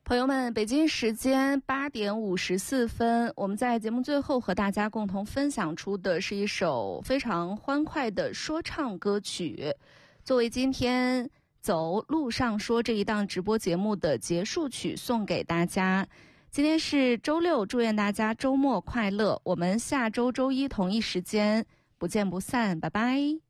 朋友们，北京时间8点54分，我们在节目最后和大家共同分享出的是一首非常欢快的说唱歌曲，作为今天走路上说这一档直播节目的结束曲送给大家。今天是周六，祝愿大家周末快乐，我们下周周一同一时间不见不散，拜拜。